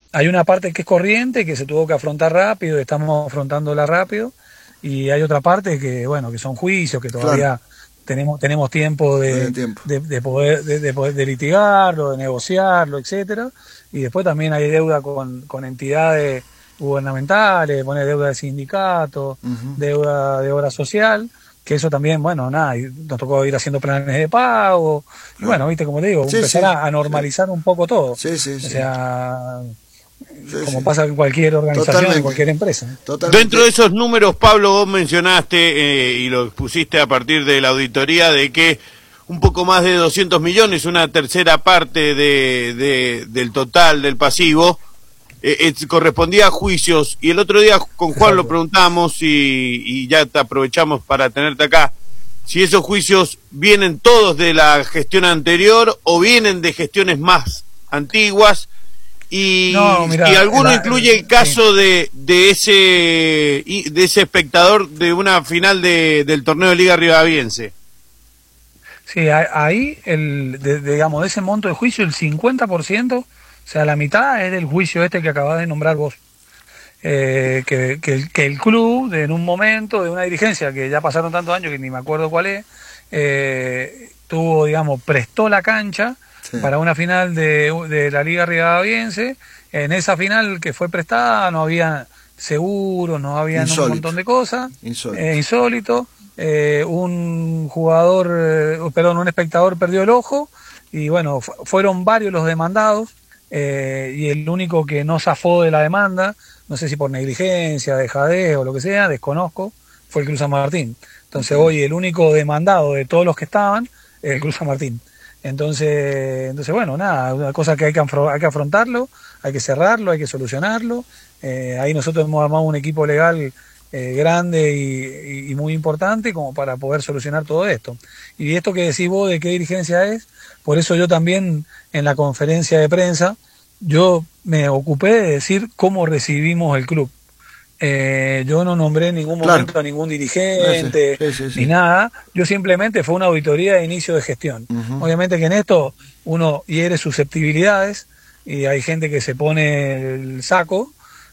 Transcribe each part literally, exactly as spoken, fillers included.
hay una parte que es corriente, que se tuvo que afrontar rápido, estamos afrontándola rápido, y hay otra parte que, bueno, que son juicios, que todavía Claro, tenemos tenemos tiempo no hay de, tiempo. de, de poder de, de poder de litigarlo, de negociarlo, etcétera. Y después también hay deuda con, con entidades gubernamentales, poner deuda de sindicatos, Ujú. deuda de obra social, que eso también, bueno, nada, y nos tocó ir haciendo planes de pago, y Claro. bueno, viste, como te digo, Sí, empezar sí, a, a sí, normalizar un poco todo. sí, sí, O sí, sea, sí, como sí. pasa en cualquier organización, en Totalmente, cualquier empresa. Dentro de totalmente. esos números, Pablo, vos mencionaste eh, y lo expusiste a partir de la auditoría de que un poco más de doscientos millones, una tercera parte de, de, del total del pasivo, eh, eh, correspondía a juicios. Y el otro día con Juan lo Exacto. preguntamos y, y ya te aprovechamos para tenerte acá, si esos juicios vienen todos de la gestión anterior o vienen de gestiones más antiguas. No, Y si mira, alguno la, incluye el sí. caso de, de ese de ese espectador de una final de, del torneo de Liga Ribaviense. Sí, a- ahí, el, de- de- digamos, de ese monto de juicio, el cincuenta por ciento, o sea, la mitad es del juicio este que acabas de nombrar vos. Eh, que, que, el, que el club, de, en un momento, de una dirigencia que ya pasaron tantos años que ni me acuerdo cuál es, eh, tuvo, digamos, prestó la cancha Sí, para una final de, de la Liga Ribaviense. En esa final que fue prestada no había seguros, no habían un insólito, montón de cosas, eh, insólito. insólito. Eh, un jugador, eh, perdón, un espectador perdió el ojo y bueno, fu- fueron varios los demandados, eh, y el único que no zafó de la demanda, no sé si por negligencia, dejadez o lo que sea, desconozco, fue el Cruz San Martín. Entonces Okay. hoy el único demandado de todos los que estaban es el Cruz San Martín. Entonces, entonces bueno, nada, una cosa que hay que, afro- hay que afrontarlo, hay que cerrarlo, hay que solucionarlo. Eh, ahí nosotros hemos armado un equipo legal eh, grande y, y, y muy importante como para poder solucionar todo esto. Y esto que decís vos de qué dirigencia es, por eso yo también en la conferencia de prensa, yo me ocupé de decir cómo recibimos el club. Eh, yo no nombré en ningún Claro, momento a ningún no sé, dirigente sí, sí, ni sí. nada, yo simplemente fue una auditoría de inicio de gestión. Ujú. Obviamente que en esto uno hiere susceptibilidades y hay gente que se pone el saco,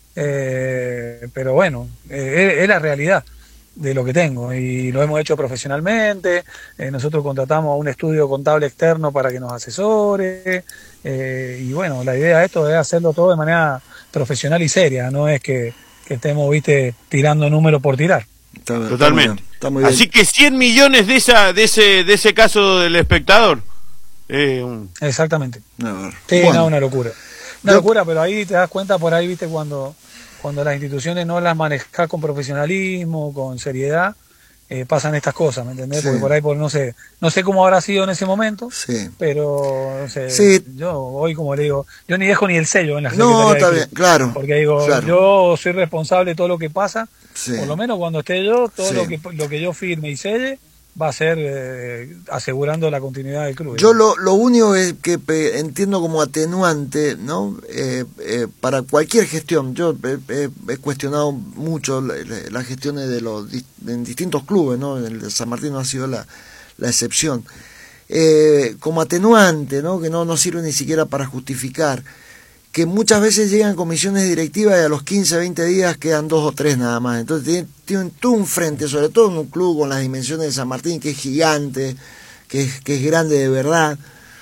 eh, pero bueno, eh, es, es la realidad de lo que tengo y lo hemos hecho profesionalmente. Eh, nosotros contratamos a un estudio contable externo para que nos asesore, eh, y bueno, la idea de esto es hacerlo todo de manera profesional y seria, no es que, que estemos, viste, tirando números por tirar. Está, está muy bien, Totalmente. está muy bien. Así que cien millones de esa de ese de ese caso del espectador. Eh, un- Exactamente. A ver. Sí, no, Bueno, una locura. Una yo, locura, pero ahí te das cuenta por ahí, viste, cuando, cuando las instituciones no las manejas con profesionalismo, con seriedad, eh, pasan estas cosas, ¿me entendés? sí, Porque por ahí, por, no sé, no sé cómo habrá sido en ese momento, sí. pero no sé, Sí, yo hoy, como le digo, yo ni dejo ni el sello en la no, Secretaría del está bien, Club, claro, porque digo, claro. yo soy responsable de todo lo que pasa, Sí, por lo menos cuando esté yo, todo lo sí. que, lo que yo firme y selle va a ser eh, asegurando la continuidad del club, Yo digamos. lo, lo único es que pe- entiendo como atenuante, ¿no? Eh, eh, para cualquier gestión, yo eh, eh, he cuestionado mucho la- la- las gestiones de los dis- en distintos clubes, ¿no? El de San Martín no ha sido la, la excepción. Eh, como atenuante, ¿no? Que no, no sirve ni siquiera para justificar, que muchas veces llegan comisiones directivas y a los quince, veinte días quedan dos o tres nada más. Entonces tienen, tienen todo un frente, sobre todo en un club con las dimensiones de San Martín, que es gigante, que es, que es grande de verdad,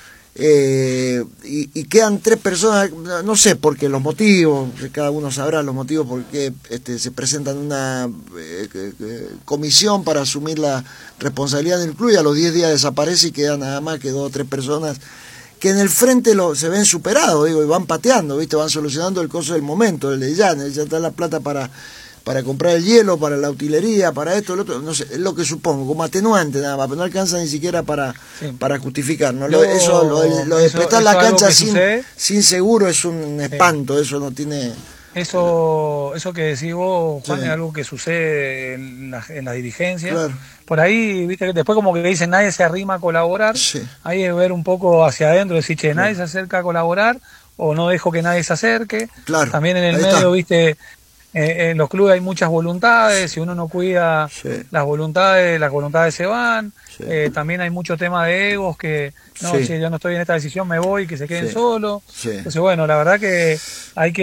eh, y, y quedan tres personas, no sé por qué, los motivos, cada uno sabrá los motivos por qué este, se presentan una eh, eh, comisión para asumir la responsabilidad del club y a los diez días desaparece y quedan nada más que dos o tres personas que en el frente lo, se ven superados, digo, y van pateando, ¿viste? Van solucionando el coso del momento, el de ya, ya está la plata para, para comprar el hielo, para la utilería, para esto, lo otro, no sé, es lo que supongo, como atenuante nada más, pero no alcanza ni siquiera para, Sí. para justificar, ¿no? Yo, Lo, eso, lo, lo de eso, prestar eso la es algo cancha que sin, sucede. sin seguro es un Sí. espanto, eso no tiene... Eso, eso que decís vos, Juan, Sí. es algo que sucede en la, en la dirigencia. Claro, Por ahí, viste, que después como que dicen nadie se arrima a colaborar, sí, ahí es ver un poco hacia adentro, decir, che, nadie claro, se acerca a colaborar o no dejo que nadie se acerque. claro, También en el ahí medio, está, viste, eh, en los clubes hay muchas voluntades, si uno no cuida sí, las voluntades, las voluntades se van. sí, Eh, también hay mucho tema de egos que, no, sí, si yo no estoy en esta decisión me voy, que se queden sí, solos. sí. Entonces, bueno, la verdad que hay que